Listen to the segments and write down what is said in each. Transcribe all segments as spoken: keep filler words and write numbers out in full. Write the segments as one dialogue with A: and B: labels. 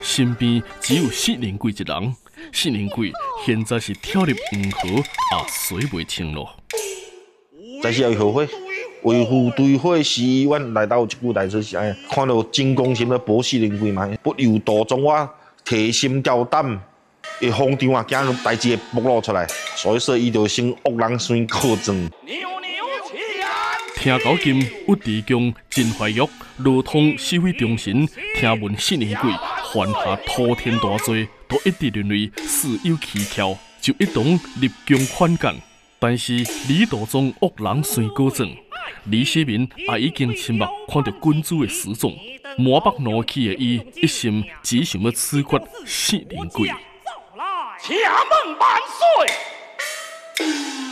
A: 身边只有四灵鬼一人，四灵鬼现在是跳入黄河，也水袂清咯。
B: 在是要后悔，维护对火誓愿来到这句台词是安尼，看到真公心的保四灵鬼嘛，不由道中我提心吊胆。 会慌张啊，惊代志会暴露出来，所以说伊就先恶人先靠证。
A: 听到今有地宫真怀玉，罗通四位忠臣，听闻四灵鬼犯下滔天大罪，都一直认为事有蹊跷，就一同立功款干。但是李道宗恶人先告状，李世民也已经亲目看到君主的失踪，满腹怒气的伊，一心只想要处决四灵鬼。
C: 请问万岁！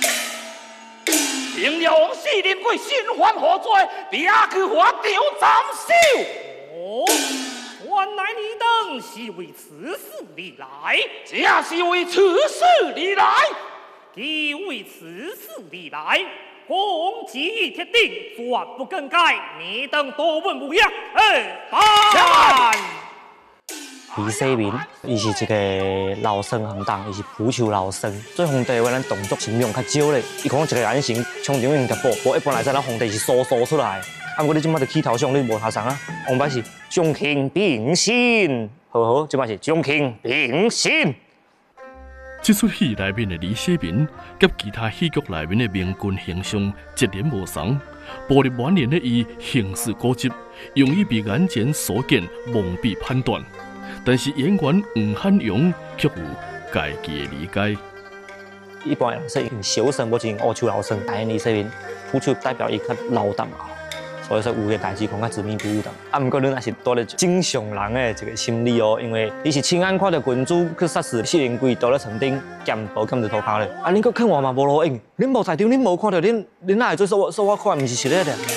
C: 平阳四灵鬼心怀何罪，别去法场斩首。哦，原来你等是为此事而来，正是为此事而来。既为此事而来，公吉铁定，绝不更改。你等多问无恙。哎，办。
D: 李世民，伊是一个老生行当，伊是普求老生。做皇帝话，咱动作尽量较少咧。伊讲一个眼神，冲场用甲报报，一般来说，咱皇帝是疏疏出来。啊，不过你即摆就起头上，你无下上啊。王摆是将卿并心，好好，即摆是将卿并心。
A: 这出戏内面的李世民，甲其他戏剧内面的明君形象截然无同。步入晚年的伊，行事固执，容易被眼前所见蒙蔽判断。 但是演员黄汉阳却有家己的理解。
D: 一般人说用小生，或者恶手老生，但李世民普手代表伊较老淡啊，所以说有个代志讲较执迷不悟淡。啊，不过恁也是多了正常人的这个心理哦，因为你是亲眼看到君主去杀死四灵鬼，倒咧床顶剑刀剑在涂骹咧，啊，恁搁看我嘛无路用，恁无在场，恁无看到，恁恁哪会做说我说我看毋是实咧的。